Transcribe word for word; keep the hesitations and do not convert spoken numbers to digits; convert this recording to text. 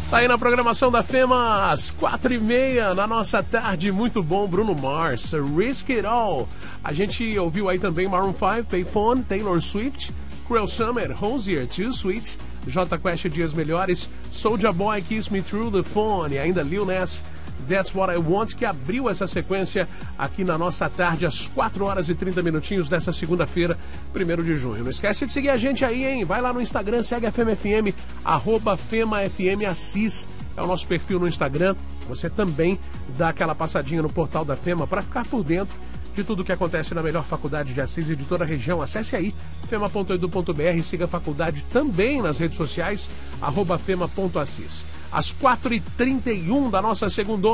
Tá aí na programação da Fema, às quatro e meia, na nossa tarde, muito bom, Bruno Mars, Risk It All. A gente ouviu aí também Maroon five, Payphone, Taylor Swift, Cruel Summer, Hozier, Too Sweet, J Quest, Dias Melhores, Soulja Boy, Kiss Me Through the Phone, e ainda Lil Nas, That's What I Want, que abriu essa sequência aqui na nossa tarde, às quatro horas e trinta minutinhos dessa segunda-feira, primeiro de junho. Não esquece de seguir a gente aí, hein? Vai lá no Instagram, segue a Fema F M, arroba Fema F M Assis, é o nosso perfil no Instagram. Você também dá aquela passadinha no portal da Fema para ficar por dentro de tudo que acontece na melhor faculdade de Assis e de toda a região. Acesse aí, fema ponto edu ponto br, e siga a faculdade também nas redes sociais, arroba fema ponto assis. Às quatro e trinta e um da nossa segunda